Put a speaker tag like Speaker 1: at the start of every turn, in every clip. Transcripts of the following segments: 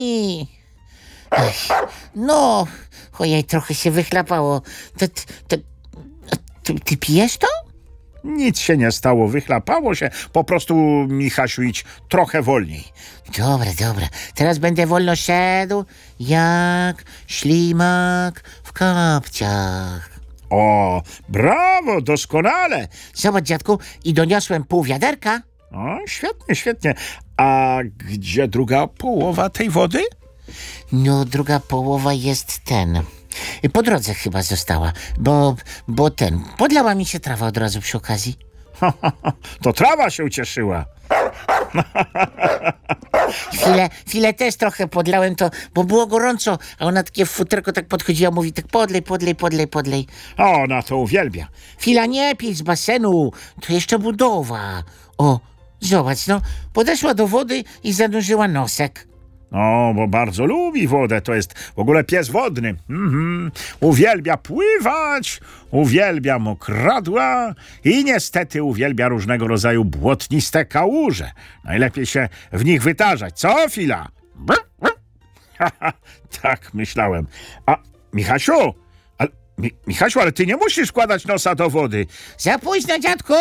Speaker 1: I... Ech, no, ojej, trochę się wychlapało. Ty pijesz to?
Speaker 2: Nic się nie stało, wychlapało się. Po prostu, Michasiu, idź trochę wolniej.
Speaker 1: Dobra. Teraz będę wolno szedł, jak ślimak w kapciach.
Speaker 2: O, brawo, doskonale.
Speaker 1: Zobacz, dziadku, i doniosłem pół wiaderka.
Speaker 2: O, świetnie. A gdzie druga połowa tej wody?
Speaker 1: No, druga połowa jest po drodze chyba została, bo podlała mi się trawa od razu przy okazji.
Speaker 2: To trawa się ucieszyła.
Speaker 1: Chwilę też trochę podlałem to, bo było gorąco, a ona takie futerko tak podchodziła, mówi tak podlej.
Speaker 2: A ona to uwielbia.
Speaker 1: Chwila, nie pij z basenu, to jeszcze budowa. O, zobacz, no, podeszła do wody i zanurzyła nosek.
Speaker 2: No, bo bardzo lubi wodę, to jest w ogóle pies wodny. Uwielbia pływać, uwielbia mokradła i niestety uwielbia różnego rodzaju błotniste kałuże. Najlepiej się w nich wytarzać. Co, Fila? Tak myślałem. A, Michasiu, ale ty nie musisz wkładać nosa do wody.
Speaker 1: Za późno, dziadku!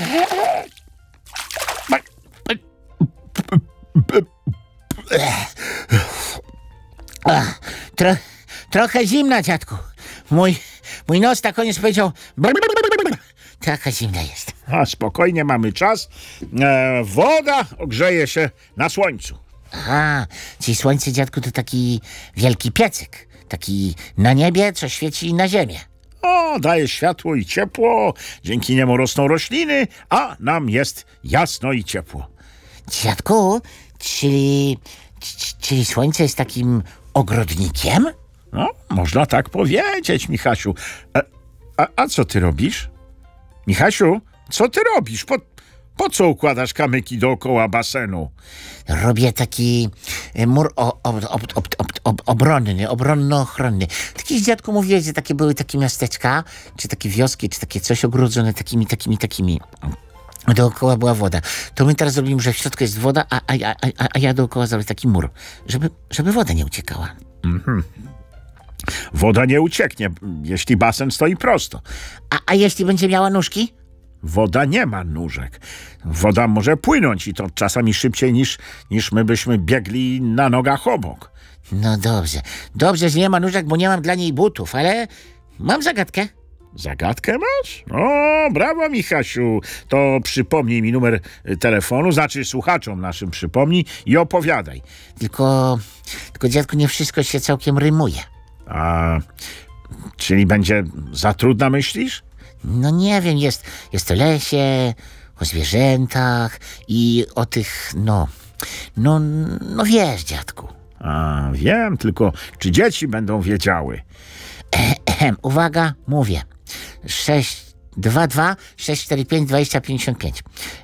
Speaker 1: Trochę zimna, dziadku. Mój nos na koniec powiedział... Taka zimna jest.
Speaker 2: A spokojnie, mamy czas. Woda ogrzeje się na słońcu.
Speaker 1: Aha, czyli słońce, dziadku, to taki wielki piecyk. Taki na niebie, co świeci na ziemię.
Speaker 2: O, daje światło i ciepło. Dzięki niemu rosną rośliny, a nam jest jasno i ciepło.
Speaker 1: Dziadku, czyli słońce jest takim ogrodnikiem?
Speaker 2: No, można tak powiedzieć, Michasiu. A co ty robisz? Michasiu, co ty robisz? Po co układasz kamyki dookoła basenu?
Speaker 1: Robię taki mur obronno-ochronny. Taki, dziadku, mówiłeś, że takie były takie miasteczka, czy takie wioski, czy takie coś ogrodzone takimi. Dookoła była woda. To my teraz zrobimy, że w środku jest woda, a ja dookoła zrobię taki mur, żeby woda nie uciekała.
Speaker 2: Woda nie ucieknie, jeśli basen stoi prosto.
Speaker 1: A jeśli będzie miała nóżki?
Speaker 2: Woda nie ma nóżek. Woda może płynąć i to czasami szybciej niż my byśmy biegli na nogach obok.
Speaker 1: No dobrze, że nie ma nóżek, bo nie mam dla niej butów, ale mam zagadkę.
Speaker 2: Zagadkę masz? O, brawo, Michasiu. To przypomnij mi numer telefonu, znaczy słuchaczom naszym przypomnij i opowiadaj.
Speaker 1: Tylko dziadku, nie wszystko się całkiem rymuje.
Speaker 2: A, czyli będzie za trudna, myślisz?
Speaker 1: No nie wiem, jest o lesie, o zwierzętach i o tych, no wiesz, dziadku.
Speaker 2: A, wiem, tylko czy dzieci będą wiedziały?
Speaker 1: Uwaga, mówię. 622-645-2055.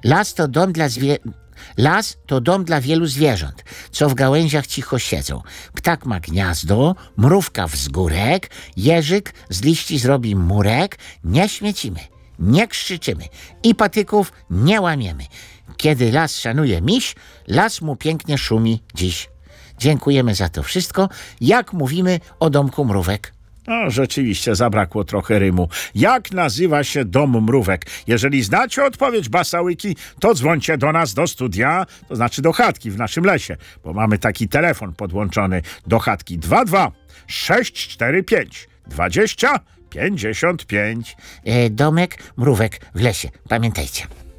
Speaker 1: Las to dom dla wielu zwierząt, co w gałęziach cicho siedzą. Ptak ma gniazdo, mrówka wzgórek, jeżyk z liści zrobi murek. Nie śmiecimy, nie krzyczymy i patyków nie łamiemy. Kiedy las szanuje miś, las mu pięknie szumi dziś. Dziękujemy za to wszystko, jak mówimy o domku mrówek.
Speaker 2: No, rzeczywiście zabrakło trochę rymu. Jak nazywa się dom mrówek? Jeżeli znacie odpowiedź, basałyki, to dzwońcie do nas do studia, to znaczy do chatki w naszym lesie, bo mamy taki telefon podłączony do chatki 22 645 20 55.
Speaker 1: Domek mrówek w lesie, pamiętajcie.